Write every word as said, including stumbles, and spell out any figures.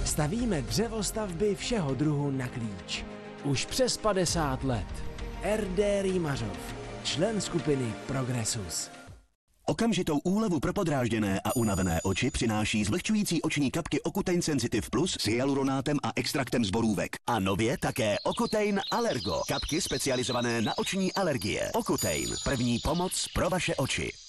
Stavíme dřevostavby všeho druhu na klíč. Už přes padesát let. R D Rýmařov, člen skupiny Progressus. Okamžitou úlevu pro podrážděné a unavené oči přináší zvlhčující oční kapky Ocutein Sensitive Plus s hyaluronátem a extraktem z borůvek. A nově také Ocutein Allergo, kapky specializované na oční alergie. Ocutein, první pomoc pro vaše oči.